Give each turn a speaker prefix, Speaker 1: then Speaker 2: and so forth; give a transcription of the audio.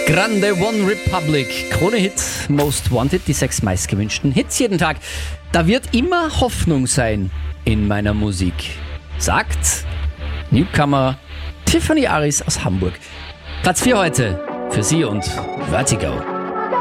Speaker 1: Grande One Republic, Krone-Hit, Most Wanted, die 6 meistgewünschten Hits jeden Tag. Da wird immer Hoffnung sein in meiner Musik, sagt Newcomer Tiffany Aris aus Hamburg. Platz 4 heute für sie und Vertigo.